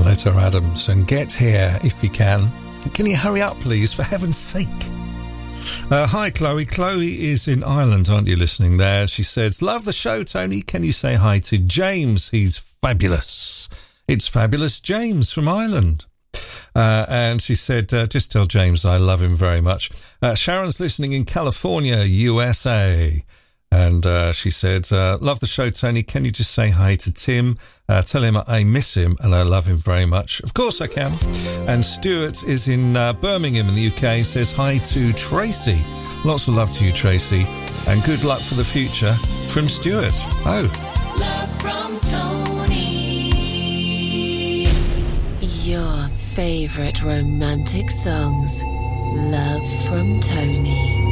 Violetta Adams, and get here if you can. Can you hurry up, please, for heaven's sake? Hi, Chloe. Chloe is in Ireland, aren't you, listening there? She says, love the show, Tony. Can you say hi to James? He's fabulous. It's fabulous James from Ireland. And she said, just tell James I love him very much. Sharon's listening in California, USA. And she said, love the show, Tony. Can you just say hi to Tim? Tell him I miss him and I love him very much. Of course I can. And Stuart is in Birmingham in the UK. Says hi to Tracy. Lots of love to you, Tracy. And good luck for the future from Stuart. Oh. Love from Tony. Your favourite romantic songs. Love from Tony.